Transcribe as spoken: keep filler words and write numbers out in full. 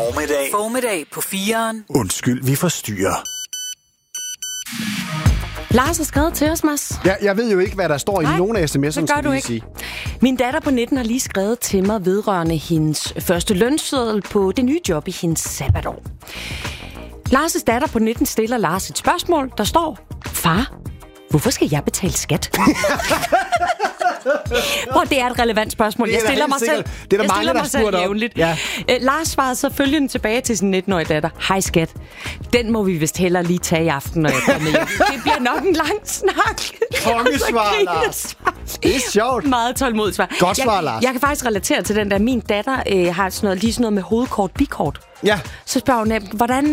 Formiddag. Formiddag på fireren. Undskyld, vi forstyrrer. Lars har skrevet til os, Mads. Ja, jeg ved jo ikke, hvad der står Nej, i nogen af sms'erne, det gør du ikke. sige. Min datter på nitten har lige skrevet til mig vedrørende hendes første lønseddel på det nye job i hendes sabbatår. Lars' datter på nitten stiller Lars et spørgsmål, der står: Far, hvorfor skal jeg betale skat? Prøv, det er et relevant spørgsmål. Jeg stiller mig selv, det er der jeg mange, stiller der mig selv spurgt om. jævnligt. Ja. Æ, Lars svarede så følgende tilbage til sin nitten-årige datter: Hej skat, den må vi vist hellere lige tage i aften, når jeg kommer hjem. Det bliver nok en lang snak. Kongesvar, Lars. Det er sjovt. Meget tålmodigt svar. Godt svar, jeg, Lars. Jeg kan faktisk relatere til den der. Min datter øh, har sådan noget, lige sådan noget med hovedkort, bikort. Ja. Så spørger hun, hvordan